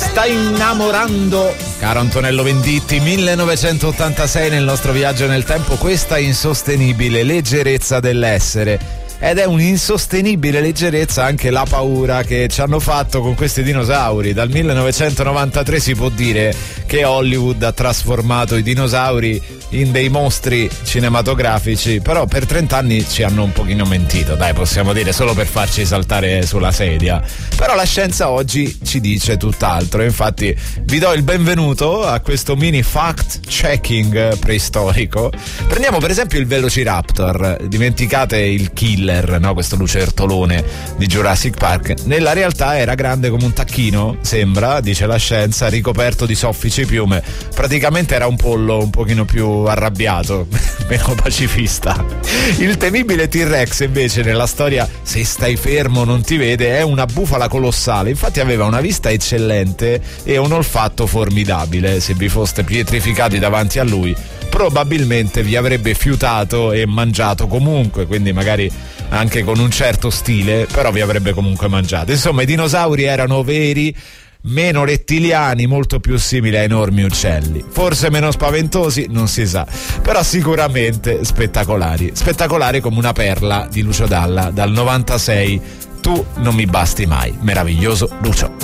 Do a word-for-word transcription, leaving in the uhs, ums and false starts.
sta innamorando. Caro Antonello Venditti, millenovecentottantasei nel nostro viaggio nel tempo, questa insostenibile leggerezza dell'essere. Ed è un'insostenibile leggerezza anche la paura che ci hanno fatto con questi dinosauri. Dal millenovecentonovantatré si può dire che Hollywood ha trasformato i dinosauri in dei mostri cinematografici, però per trent'anni ci hanno un pochino mentito, dai, possiamo dire, solo per farci saltare sulla sedia. Però la scienza oggi ci dice tutt'altro, infatti vi do il benvenuto a questo mini fact checking preistorico. Prendiamo per esempio il Velociraptor, dimenticate il killer, no? Questo lucertolone di Jurassic Park. Nella realtà era grande come un tacchino, sembra, dice la scienza, ricoperto di soffici piume. Praticamente era un pollo un pochino più arrabbiato, meno pacifista. Il temibile T-Rex invece nella storia, se stai fermo non ti vede, è una bufala colossale. Infatti aveva una vista eccellente e un olfatto formidabile. Se vi foste pietrificati davanti a lui probabilmente vi avrebbe fiutato e mangiato comunque, quindi magari anche con un certo stile, però vi avrebbe comunque mangiato. Insomma, i dinosauri erano veri, meno rettiliani, molto più simili a enormi uccelli, forse meno spaventosi, non si sa, però sicuramente spettacolari, spettacolari come una perla di Lucio Dalla dal novantasei. Tu non mi basti mai, meraviglioso Lucio.